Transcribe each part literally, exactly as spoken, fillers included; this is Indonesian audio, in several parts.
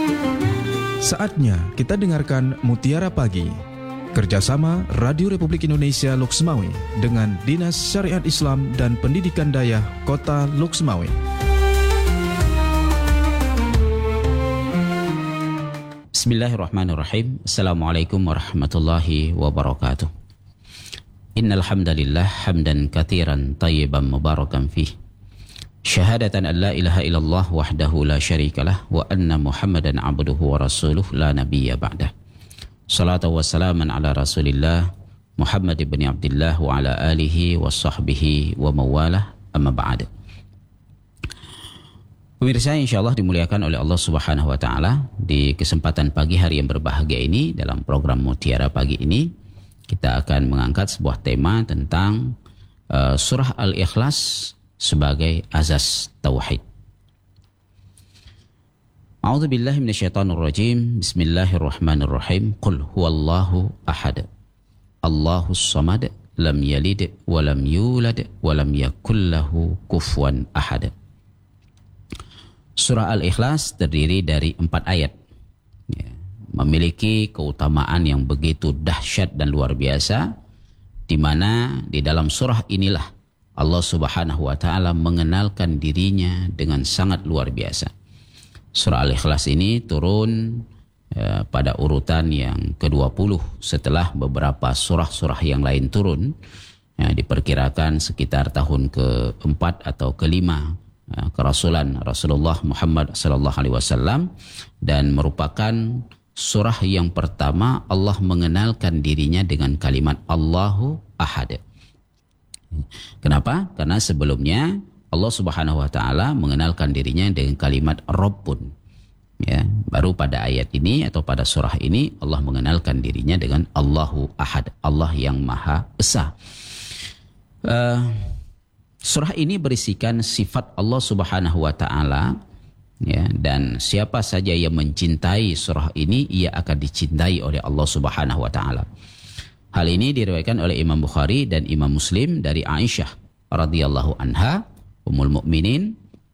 Saatnya kita dengarkan Mutiara Pagi, kerjasama Radio Republik Indonesia Loksmawe dengan Dinas Syariat Islam dan Pendidikan Dayah Kota Loksmawe. Bismillahirrahmanirrahim. Assalamualaikum warahmatullahi wabarakatuh. Innal hamdalillah hamdan katsiran tayyiban mubarakan fih. Syahadatan an la ilaha illallah wahdahu la syarikalah wa anna Muhammadan abduhu wa rasuluh la nabiyya ba'dah. Salatu wassalaman ala Rasulillah Muhammad ibn Abdullah wa ala alihi wa sahbihi wa mawalah, amma ba'd. Pemirsa, insyaallah dimuliakan oleh Allah Subhanahu wa taala, di kesempatan pagi hari yang berbahagia ini dalam program Mutiara Pagi ini kita akan mengangkat sebuah tema tentang uh, surah Al-Ikhlas sebagai azas tauhid. A'udzu billahi minasyaitonir rajim. Bismillahirrahmanirrahim. Qul huwallahu ahad. Allahus samad, lam yalid wa lam yulad wa lam yakul lahu kufuwan ahad. Surah Al-Ikhlas terdiri dari empat ayat. Ya, memiliki keutamaan yang begitu dahsyat dan luar biasa, di mana di dalam surah inilah Allah Subhanahu wa taala mengenalkan dirinya dengan sangat luar biasa. Surah Al-Ikhlas ini turun eh, pada urutan yang kedua puluh setelah beberapa surah-surah yang lain turun. Ya, diperkirakan sekitar tahun keempat atau kelima eh, kerasulan Rasulullah Muhammad sallallahu alaihi wasallam, dan merupakan surah yang pertama Allah mengenalkan dirinya dengan kalimat Allahu Ahad. Kenapa? Karena sebelumnya Allah Subhanahu wa taala mengenalkan dirinya dengan kalimat Rabbun. Ya, baru pada ayat ini atau pada surah ini Allah mengenalkan dirinya dengan Allahu Ahad, Allah yang Maha Esa. Uh, surah ini berisikan sifat Allah Subhanahu wa taala, ya, dan siapa saja yang mencintai surah ini ia akan dicintai oleh Allah Subhanahu wa taala. Hal ini diriwayatkan oleh Imam Bukhari dan Imam Muslim dari Aisyah radhiyallahu anha, Ummul Mukminin,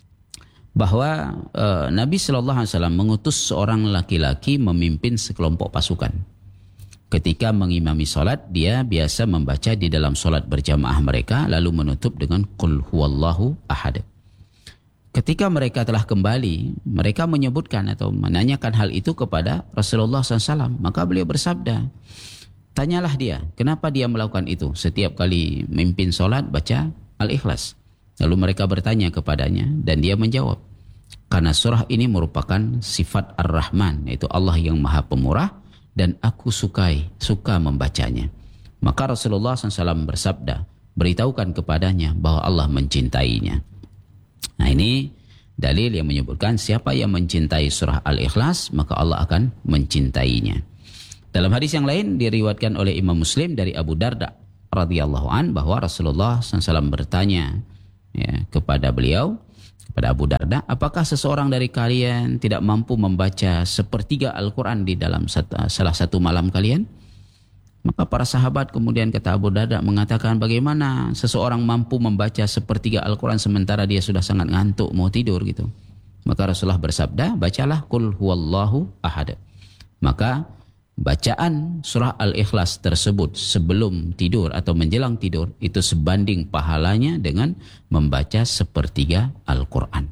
bahwa e, Nabi sallallahu alaihi wasallam mengutus seorang laki-laki memimpin sekelompok pasukan. Ketika mengimami salat, dia biasa membaca di dalam salat berjamaah mereka lalu menutup dengan Qul huwallahu ahad. Ketika mereka telah kembali, mereka menyebutkan atau menanyakan hal itu kepada Rasulullah sallallahu alaihi wasallam. Maka beliau bersabda, tanyalah dia, kenapa dia melakukan itu? Setiap kali memimpin solat baca Al-Ikhlas. Lalu mereka bertanya kepadanya dan dia menjawab, karena surah ini merupakan sifat Ar-Rahman, yaitu Allah yang Maha Pemurah, dan aku sukai, suka membacanya. Maka Rasulullah sallallahu alaihi wasallam bersabda, beritahukan kepadanya bahwa Allah mencintainya. Nah, ini dalil yang menyebutkan siapa yang mencintai surah Al-Ikhlas maka Allah akan mencintainya. Dalam hadis yang lain diriwayatkan oleh Imam Muslim dari Abu Darda radhiyallahu an bahwa Rasulullah sallallahu alaihi wasallam bertanya ya, kepada beliau, kepada Abu Darda, apakah seseorang dari kalian tidak mampu membaca sepertiga Al-Quran di dalam satu, salah satu malam kalian? Maka para sahabat kemudian kata Abu Darda mengatakan, bagaimana seseorang mampu membaca sepertiga Al-Quran sementara dia sudah sangat ngantuk mau tidur gitu. Maka Rasulullah bersabda, bacalah Qul huwallahu ahad. Maka bacaan surah Al-Ikhlas tersebut sebelum tidur atau menjelang tidur itu sebanding pahalanya dengan membaca sepertiga Al-Quran.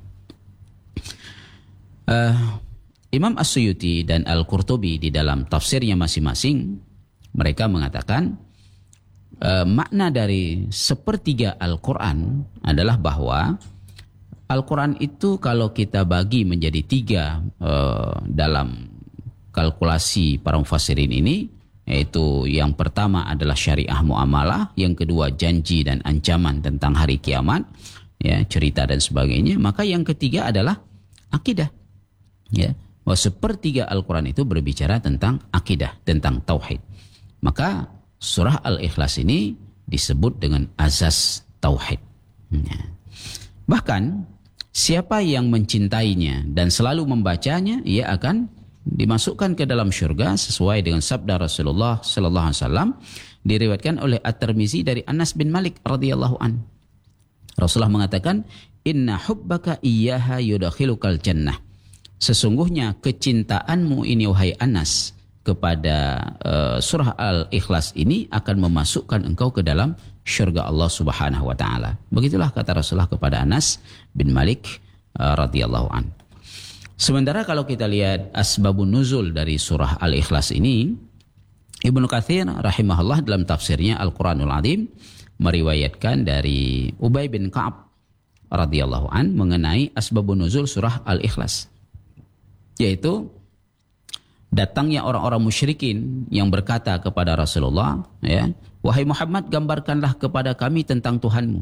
Uh, Imam As-Suyuti dan Al-Qurtubi di dalam tafsirnya masing-masing, mereka mengatakan uh, makna dari sepertiga Al-Quran adalah bahwa Al-Quran itu kalau kita bagi menjadi tiga uh, dalam kalkulasi para mufassirin ini, yaitu yang pertama adalah syariah muamalah, yang kedua janji dan ancaman tentang hari kiamat, ya, cerita dan sebagainya, maka yang ketiga adalah akidah. Ya, bahwa sepertiga Al-Quran itu berbicara tentang akidah, tentang tauhid. Maka surah Al-Ikhlas ini disebut dengan azas tauhid. Ya. Bahkan siapa yang mencintainya dan selalu membacanya, ia akan dimasukkan ke dalam syurga sesuai dengan sabda Rasulullah sallallahu alaihi wasallam, diriwayatkan oleh At-Tirmizi dari Anas bin Malik radhiyallahu an. Rasulullah mengatakan, "Inna hubbaka iyyaha yudakhilukal jannah." sesungguhnya kecintaanmu ini wahai Anas kepada uh, surah Al-Ikhlas ini akan memasukkan engkau ke dalam syurga Allah Subhanahu wa taala. Begitulah kata Rasulullah kepada Anas bin Malik uh, radhiyallahu an. Sementara kalau kita lihat asbabun nuzul dari surah Al-Ikhlas ini, Ibnu Katsir rahimahullah dalam tafsirnya Al-Qur'anul Azim meriwayatkan dari Ubay bin Ka'ab radhiyallahu an mengenai asbabun nuzul surah Al-Ikhlas, yaitu datangnya orang-orang musyrikin yang berkata kepada Rasulullah, ya, wahai Muhammad, gambarkanlah kepada kami tentang Tuhanmu.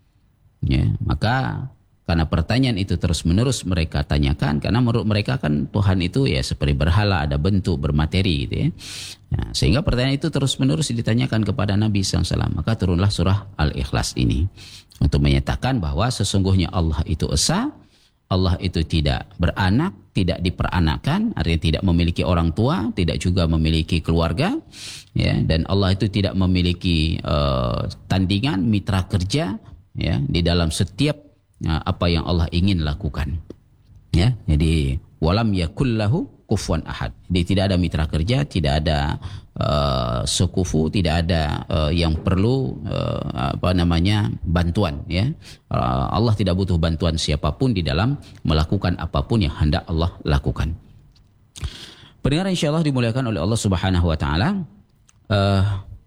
Ya, maka karena pertanyaan itu terus-menerus mereka tanyakan, karena menurut mereka kan Tuhan itu ya seperti berhala, ada bentuk, bermateri gitu ya. Ya, sehingga pertanyaan itu terus-menerus ditanyakan kepada Nabi shallallahu alaihi wasallam. Maka turunlah surah Al-Ikhlas ini untuk menyatakan bahwa sesungguhnya Allah itu esa, Allah itu tidak beranak, tidak diperanakan, artinya tidak memiliki orang tua, tidak juga memiliki keluarga, ya, dan Allah itu tidak memiliki uh, tandingan, mitra kerja, ya, di dalam setiap uh, apa yang Allah ingin lakukan. Ya, jadi walam yakullahu kufuwan ahad. Jadi tidak ada mitra kerja, tidak ada uh, sekufu, tidak ada uh, yang perlu uh, apa namanya bantuan. Ya, uh, Allah tidak butuh bantuan siapapun di dalam melakukan apapun yang hendak Allah lakukan. Pendengar insyaallah dimuliakan oleh Allah Subhanahu Wa Taala. Uh,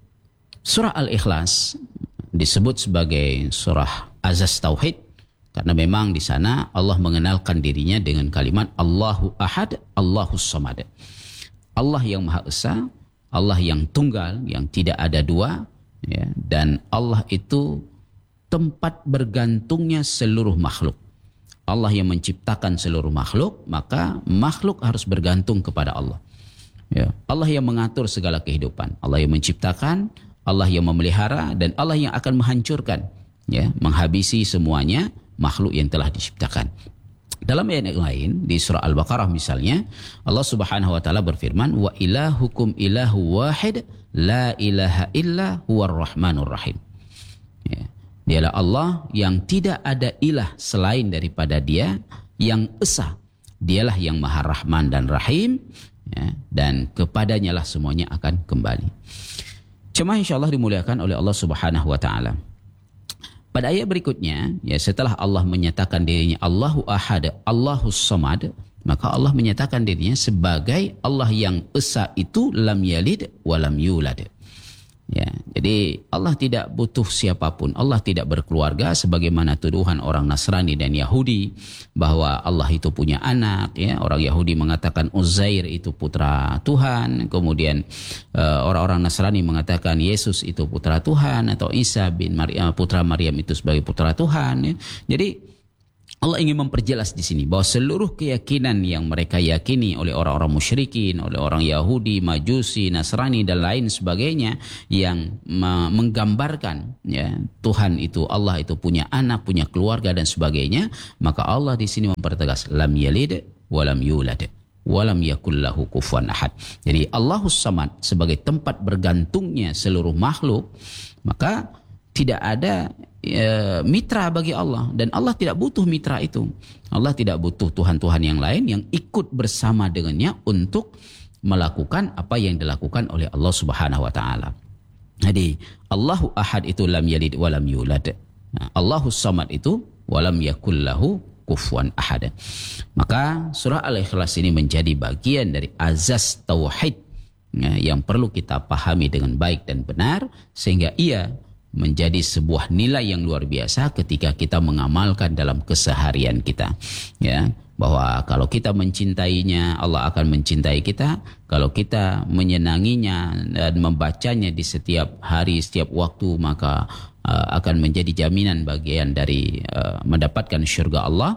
surah Al-Ikhlas disebut sebagai surah azaz tauhid, karena memang di sana Allah mengenalkan dirinya dengan kalimat Allahu Ahad, Allahus Samad. Allah yang Maha Esa, Allah yang tunggal, yang tidak ada dua, ya, dan Allah itu tempat bergantungnya seluruh makhluk. Allah yang menciptakan seluruh makhluk, maka makhluk harus bergantung kepada Allah. Ya, Allah yang mengatur segala kehidupan, Allah yang menciptakan, Allah yang memelihara, dan Allah yang akan menghancurkan, ya, menghabisi semuanya makhluk yang telah diciptakan. Dalam ayat yang lain di surah Al-Baqarah misalnya, Allah Subhanahu wa taala berfirman, wa ilahukum ilahu wahid la ilaha illa huwar rahmanur rahim. Ya, dialah Allah yang tidak ada ilah selain daripada Dia, yang esa, Dialah yang Maha Rahman dan Rahim, ya, dan kepadanya lah semuanya akan kembali. Jemaah insyaallah dimuliakan oleh Allah Subhanahu wa taala. Pada ayat berikutnya, ya, setelah Allah menyatakan dirinya Allahu Ahad, Allahus Samad, maka Allah menyatakan dirinya sebagai Allah yang esa itu lam yalid wa lam yulad. Ya, jadi Allah tidak butuh siapapun. Allah tidak berkeluarga sebagaimana tuduhan orang Nasrani dan Yahudi bahwa Allah itu punya anak, ya. Orang Yahudi mengatakan Uzair itu putra Tuhan, kemudian uh, orang-orang Nasrani mengatakan Yesus itu putra Tuhan, atau Isa bin Maryam, putra Maryam itu sebagai putra Tuhan, ya. Jadi Allah ingin memperjelas di sini bahwa seluruh keyakinan yang mereka yakini oleh orang-orang musyrikin, oleh orang Yahudi, Majusi, Nasrani dan lain sebagainya yang menggambarkan, ya, Tuhan itu, Allah itu punya anak, punya keluarga dan sebagainya, maka Allah di sini mempertegas lam yalid wa lam yulad wa lam yakul lahu kufuwan ahad. Jadi Allahus Samad sebagai tempat bergantungnya seluruh makhluk, maka tidak ada e, mitra bagi Allah, dan Allah tidak butuh mitra itu. Allah tidak butuh Tuhan-Tuhan yang lain yang ikut bersama dengannya untuk melakukan apa yang dilakukan oleh Allah Subhanahu wa taala. Jadi Allahu Ahad itu lam yalid wa lam yulad. Nah, Allahus Samad itu wa lam yakul lahu kufuwan ahad. Maka surah Al-Ikhlas ini menjadi bagian dari azaz tauhid, ya, yang perlu kita pahami dengan baik dan benar, sehingga ia menjadi sebuah nilai yang luar biasa ketika kita mengamalkan dalam keseharian kita, ya, bahwa kalau kita mencintainya, Allah akan mencintai kita. Kalau kita menyenanginya dan membacanya di setiap hari, setiap waktu, maka uh, akan menjadi jaminan bagian dari uh, mendapatkan syurga Allah.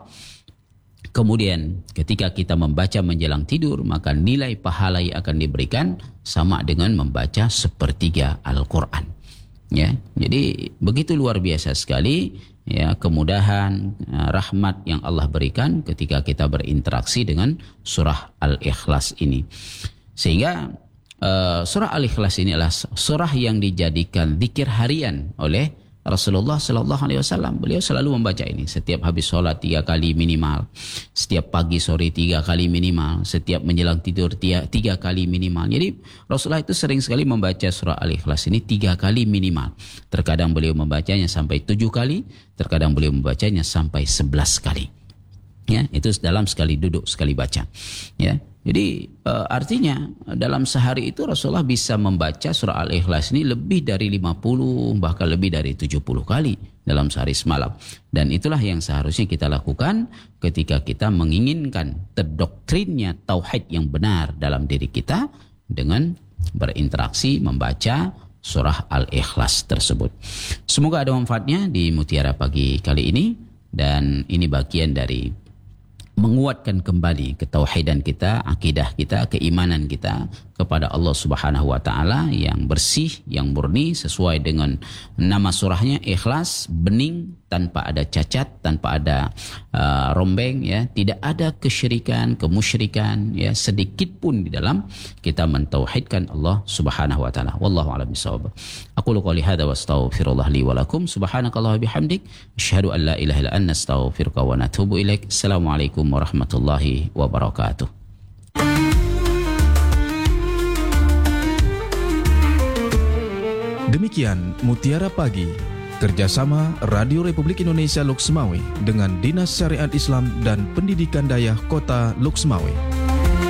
Kemudian ketika kita membaca menjelang tidur, maka nilai pahala yang akan diberikan sama dengan membaca sepertiga Al-Quran. Ya, jadi begitu luar biasa sekali, ya, kemudahan, rahmat yang Allah berikan ketika kita berinteraksi dengan surah Al-Ikhlas ini. Sehingga uh, surah Al-Ikhlas ini adalah surah yang dijadikan zikir harian oleh Rasulullah Sallallahu Alaihi Wasallam. Beliau selalu membaca ini setiap habis sholat tiga kali minimal, setiap pagi sore tiga kali minimal, setiap menjelang tidur tiga, tiga kali minimal. Jadi Rasulullah itu sering sekali membaca surah Al-Ikhlas ini tiga kali minimal. Terkadang beliau membacanya sampai tujuh kali, terkadang beliau membacanya sampai sebelas kali. Ya, itu dalam sekali duduk, sekali baca. Ya, jadi e, artinya dalam sehari itu Rasulullah bisa membaca surah Al-Ikhlas ini lebih dari lima puluh bahkan lebih dari tujuh puluh kali dalam sehari semalam. Dan itulah yang seharusnya kita lakukan ketika kita menginginkan terdoktrinnya tauhid yang benar dalam diri kita dengan berinteraksi membaca surah Al-Ikhlas tersebut. Semoga ada manfaatnya di Mutiara Pagi kali ini, dan ini bagian dari menguatkan kembali ketauhidan kita, akidah kita, keimanan kita kepada Allah Subhanahu wa taala yang bersih, yang murni sesuai dengan nama surahnya, ikhlas, bening, tanpa ada cacat, tanpa ada uh, rombeng, ya, tidak ada kesyirikan, kemusyrikan, ya, sedikit pun di dalam kita mentauhidkan Allah Subhanahu wa taala. Wallahu a'lam bishawab. Aqulu qouli hadza wa astaghfirullah li wa lakum. Subhanakallah wa bihamdik, asyhadu an la ilaha illa anta, astaghfiruka wa atubu ilaik. Assalamualaikum warahmatullahi wabarakatuh. Demikian Mutiara Pagi, kerjasama Radio Republik Indonesia Loksmawe dengan Dinas Syariat Islam dan Pendidikan Dayah Kota Loksmawe.